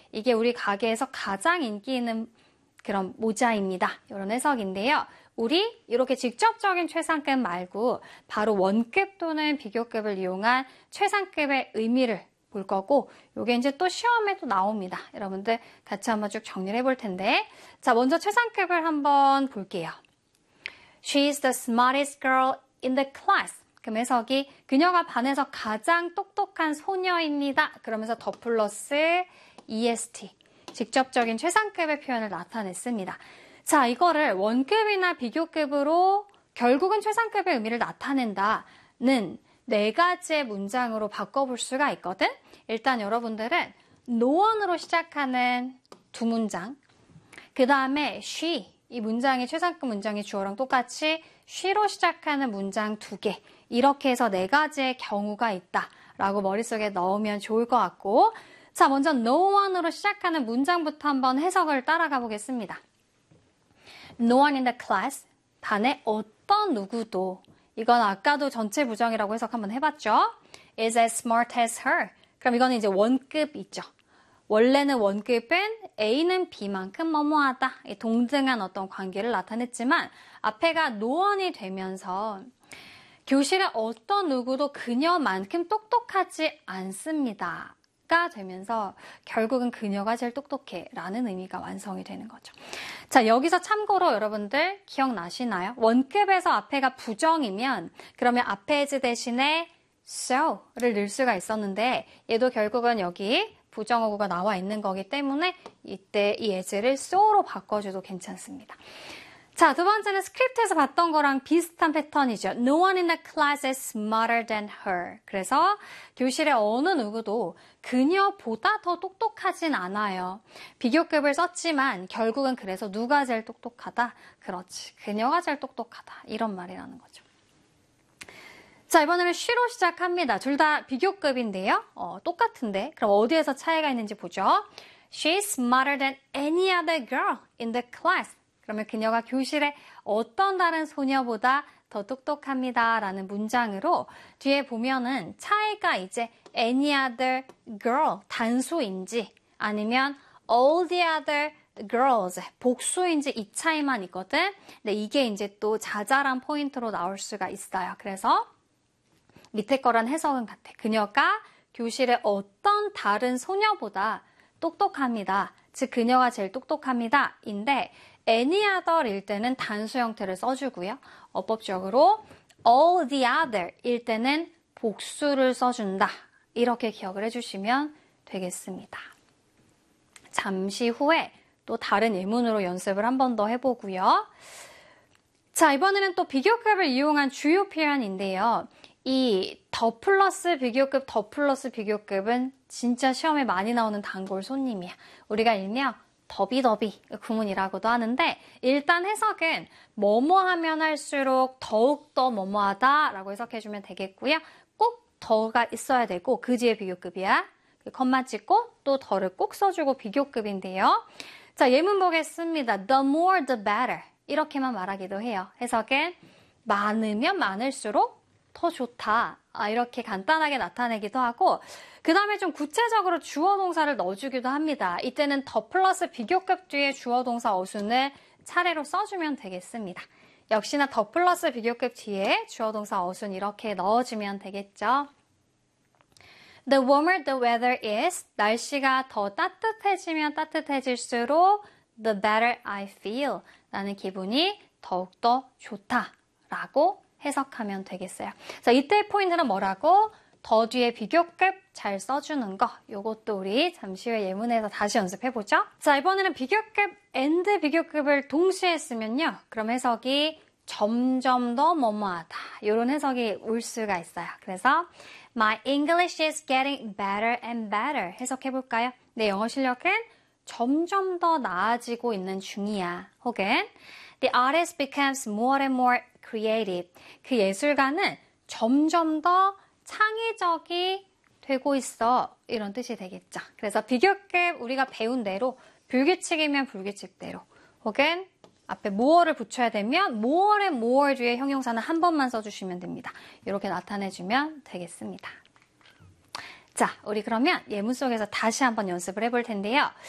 이게 우리 가게에서 가장 인기 있는 그런 모자입니다. 이런 해석인데요. 우리 이렇게 직접적인 최상급 말고 바로 원급 또는 비교급을 이용한 최상급의 의미를 볼 거고, 요게 이제 또 시험에 또 나옵니다. 여러분들 같이 한번 쭉 정리를 해볼 텐데, 자, 먼저 최상급을 한번 볼게요. She's the smartest girl in the class. 그럼 해석이 그녀가 반에서 가장 똑똑한 소녀입니다. 그러면서 더 플러스 est. 직접적인 최상급의 표현을 나타냈습니다. 자, 이거를 원급이나 비교급으로 결국은 최상급의 의미를 나타낸다는 네 가지의 문장으로 바꿔볼 수가 있거든. 일단 여러분들은 노원으로 시작하는 두 문장, 그 다음에 she, 이 문장이 최상급 문장이 주어랑 똑같이 she로 시작하는 문장 두 개, 이렇게 해서 네 가지의 경우가 있다라고 머릿속에 넣으면 좋을 것 같고, 자, 먼저 no one으로 시작하는 문장부터 한번 해석을 따라가 보겠습니다. No one in the class, 반에 어떤 누구도, 이건 아까도 전체 부정이라고 해석 한번 해봤죠? is as smart as her. 그럼 이거는 이제 원급이죠. 원래는 원급은 A는 B만큼 뭐뭐하다, 동등한 어떤 관계를 나타냈지만 앞에가 no one이 되면서 교실에 어떤 누구도 그녀만큼 똑똑하지 않습니다. 가 되면서 결국은 그녀가 제일 똑똑해 라는 의미가 완성이 되는 거죠. 자, 여기서 참고로 여러분들 기억나시나요? 원급에서 앞에가 부정이면 그러면 앞에 as 대신에 so를 넣을 수가 있었는데 얘도 결국은 여기 부정어구가 나와 있는 거기 때문에 이때 이 as를 so로 바꿔줘도 괜찮습니다. 자, 두 번째는 스크립트에서 봤던 거랑 비슷한 패턴이죠. No one in the class is smarter than her. 그래서 교실의 어느 누구도 그녀보다 더 똑똑하진 않아요. 비교급을 썼지만 결국은 그래서 누가 제일 똑똑하다? 그렇지. 그녀가 제일 똑똑하다. 이런 말이라는 거죠. 자, 이번에는 she로 시작합니다. 둘 다 비교급인데요. 똑같은데. 그럼 어디에서 차이가 있는지 보죠. She's smarter than any other girl in the class. 그러면 그녀가 교실의 어떤 다른 소녀보다 더 똑똑합니다. 라는 문장으로 뒤에 보면은 차이가 이제 any other girl, 단수인지 아니면 all the other girls, 복수인지 이 차이만 있거든. 근데 이게 이제 또 자잘한 포인트로 나올 수가 있어요. 그래서 밑에 거란 해석은 같아. 그녀가 교실의 어떤 다른 소녀보다 똑똑합니다. 즉 그녀가 제일 똑똑합니다. 인데 any other일 때는 단수 형태를 써주고요. 어법적으로 all the other일 때는 복수를 써준다. 이렇게 기억을 해주시면 되겠습니다. 잠시 후에 또 다른 예문으로 연습을 한 번 더 해보고요. 자, 이번에는 또 비교급을 이용한 주요 표현인데요. 이 더 플러스 비교급, 더 플러스 비교급은 진짜 시험에 많이 나오는 단골 손님이야. 우리가 일명 더비더비 구문이라고도 하는데 일단 해석은 뭐뭐 하면 할수록 더욱더 뭐뭐하다 라고 해석해주면 되겠고요. 꼭 더가 있어야 되고 그 뒤에 비교급이야. 컴마 찍고 또 더를 꼭 써주고 비교급인데요. 자, 예문 보겠습니다. The more the better 이렇게만 말하기도 해요. 해석은 많으면 많을수록 더 좋다. 이렇게 간단하게 나타내기도 하고 그 다음에 좀 구체적으로 주어 동사를 넣어주기도 합니다. 이때는 더 플러스 비교급 뒤에 주어 동사 어순을 차례로 써주면 되겠습니다. 역시나 더 플러스 비교급 뒤에 주어 동사 어순 이렇게 넣어주면 되겠죠. The warmer the weather is, 날씨가 더 따뜻해지면 따뜻해질수록 the better I feel, 나는 기분이 더욱더 좋다라고 해석하면 되겠어요. 자, 이때의 포인트는 뭐라고? 더 뒤에 비교급 잘 써주는 거. 요것도 우리 잠시 후에 예문에서 다시 연습해보죠. 자, 이번에는 비교급 and 비교급을 동시에 쓰면요. 그럼 해석이 점점 더 뭐뭐하다. 이런 해석이 올 수가 있어요. 그래서 My English is getting better and better. 해석해볼까요? 내 영어 실력은 점점 더 나아지고 있는 중이야. 혹은 The artist becomes more and more creative. 그 예술가는 점점 더 창의적이 되고 있어. 이런 뜻이 되겠죠. 그래서 비교급 우리가 배운 대로 불규칙이면 불규칙대로 혹은 앞에 more를 붙여야 되면 more and more 뒤에 형용사는 한 번만 써주시면 됩니다. 이렇게 나타내주면 되겠습니다. 자, 우리 그러면 예문 속에서 다시 한번 연습을 해볼 텐데요.